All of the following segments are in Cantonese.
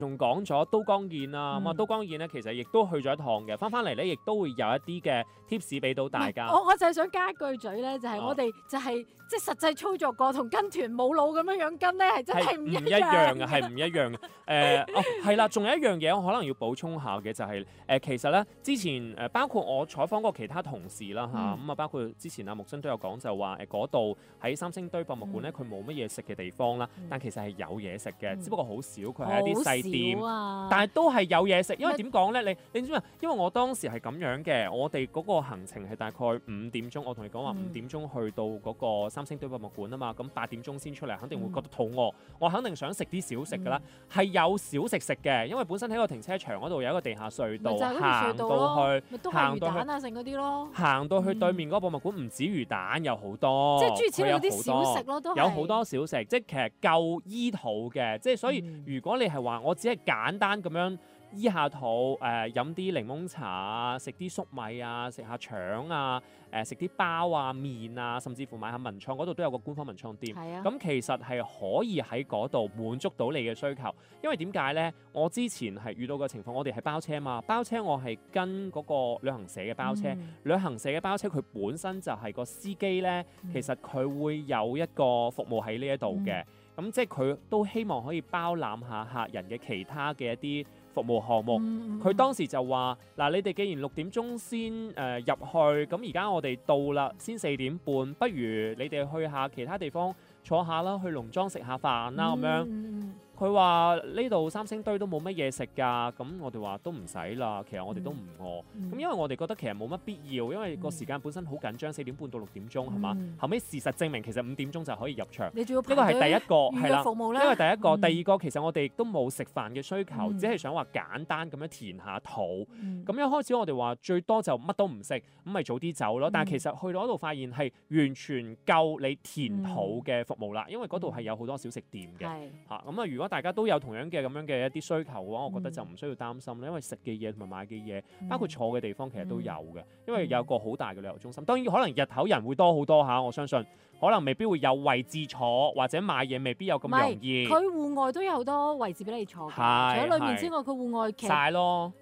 仲講咗都江堰啊，咁啊都江堰咧其實亦都去咗一趟嘅，翻嚟咧亦都會有一啲嘅 tips 俾到大家。 我就係想加一句嘴咧，就係我哋就係即係實際操作過同跟團冇腦咁樣跟咧，係真係唔一樣嘅， 係唔一樣嘅。係啦，仲有一樣嘢我可能要補充下嘅就係其實咧之前包括我採訪過其他同事啦嚇，咁啊包括之前阿木生都有講就話嗰度喺三星堆博物館咧，佢冇乜嘢食嘅地方啦，但其實係有嘢食嘅，只不過好少，佢係一啲細店，但係都係有嘢食。因為點講咧？你知嘛？因為我當時係咁樣嘅，我哋嗰個行程係大概5點鐘，我同你講話5點鐘去到嗰個三星堆博物館啊嘛，咁8點鐘先出嚟，肯定會覺得肚餓，我肯定想食啲小食㗎啦，係有小食食嘅，因為本身喺個停車場嗰度有一個地下隧道，行到去，行到去剩嗰啲咯， 行到去對面嗰個博物館唔止魚蛋，有好多， 即係諸如此類啲小食咯，都有好多小食，即係其實夠醫肚嘅，即係所以如果你係話我只係簡單咁樣醫下肚，飲啲檸檬茶啊，食啲粟米啊，食下腸啊，食啲包啊、麵啊，甚至乎買下文創嗰度都有個官方文創店。咁其實係可以喺嗰度滿足到你嘅需求。因為點解咧？我之前係遇到個情況，我哋係包車嘛，包車我係跟嗰個旅行社嘅包車，旅行社嘅包車佢本身就係個司機咧，其實佢會有一個服務喺呢一度嘅。咁即係佢都希望可以包攬下客人嘅其他嘅一啲服務項目。佢當時就話：嗱，你哋既然6點鐘先入去，咁而家我哋到啦，先4點半，不如你哋去下其他地方坐下啦，去農莊食下飯啦咁樣。佢話呢度三星堆都冇乜嘢食㗎，咁我哋話都唔使啦，其實我哋都唔餓。咁因為我哋覺得其實冇乜必要，因為個時間本身好緊張，4點半到6點鐘係嘛？後尾事實證明其實5點鐘就可以入場。 你仲要呢個係第一個係啦， 服務呢個係第一個。第二個其實我哋都冇食飯嘅需求，只係想話簡單咁樣填下肚。咁一開始我哋話最多就乜都唔食，咁咪早啲走咯。但係其實去到嗰度發現係完全夠你填肚嘅服務啦，因為嗰度係有好多小食店嘅嚇。咁啊，如果大家都有同樣嘅咁樣嘅一啲需求嘅話，我覺得就唔需要擔心啦，因為食嘅嘢同埋買嘅嘢，包括坐嘅地方其實都有嘅，因為有個好大嘅旅遊中心。當然可能日頭人會多好多嚇，我相信可能未必會有位置坐，或者買嘢未必有咁容易。 佢戶外都有好多位置俾你坐，除咗裏面之外，佢戶外曬咯。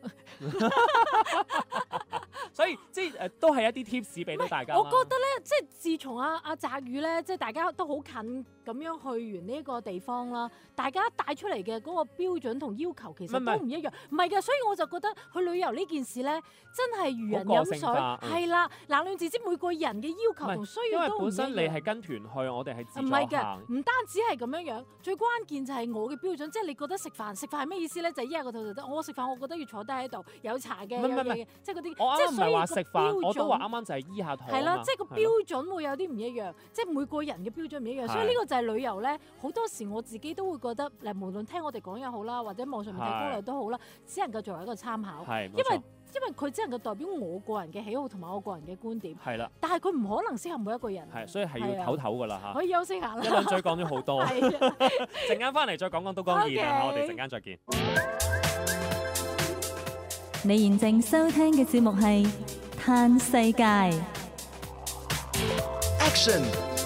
所以即係都係一啲 tips 俾到大家。 我覺得咧，即係自從阿澤宇咧，即係大家都好近咁樣去完呢個地方啦，大家帶出嚟嘅嗰個標準同要求其實都唔一樣。唔係嘅，所以我就覺得去旅遊呢件事咧，真係如人飲水。係啦，冷暖自知，每個人嘅要求同需要都唔一樣。因為本身你係跟團去，我哋係自助行。唔係嘅，唔單止係咁樣樣，最關鍵就係我嘅標準，即係你覺得食飯係咩意思咧？就係依下個肚就得。我食飯，我覺得要坐低喺度，有茶嘅，有嘢嘅，即係嗰啲。即係所以個標準， 我都話啱啱就係醫下肚。 係啦，即係個標準會有啲唔一樣，即係每個人嘅標準唔一樣。所以呢個就係旅遊咧，好多時我自己都會覺得，無論聽我哋講又好啦，或者網上面睇攻略都好啦，只能夠作為一個參考。因為佢只能夠代表我個人嘅喜好同埋我個人嘅觀點。 係啦， 但係佢唔可能適合每一個人。 係，所以係要唞唞㗎啦嚇。 可以休息下啦。 一輪嘴講咗好多。陣間翻嚟再講都江堰啊！我哋陣間再見。 你現正收聽嘅節目係《嘆世界》。 Action！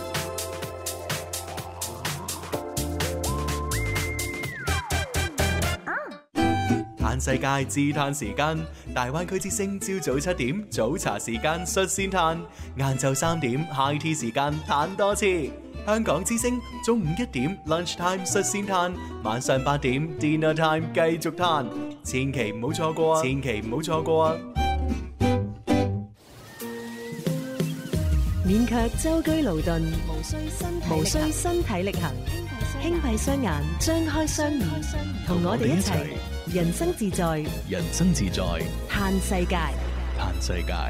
嘆世界自嘆時間，大灣區之聲朝早7點早茶時間率先嘆，晏晝3點 High Tea 時間嘆多次。香港之聲中午1點 Lunch Time 率先嘆，晚上8點 Dinner Time 繼續嘆，千祈唔好錯過啊！千祈唔好錯過啊！ 勉強舟車勞頓，無需身體力行，輕閉雙眼，張開雙耳，同我哋一齊人生自在， 人生自在， 嘆世界， 嘆世界。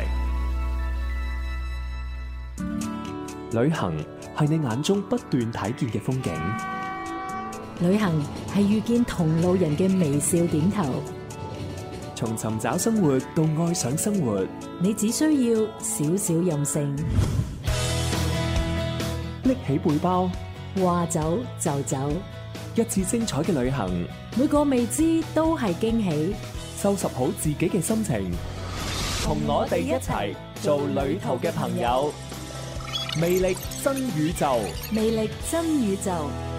旅行係你眼中不斷睇見嘅風景， 旅行係遇見同路人嘅微笑點頭。 從尋找生活到愛上生活， 你只需要少少任性， 拎起背包， 話走就走， 一次精彩嘅旅行， 每個未知都係驚喜。 收拾好自己嘅心情，同我哋一齊做旅途嘅朋友。魅力真宇宙， 魅力真宇宙。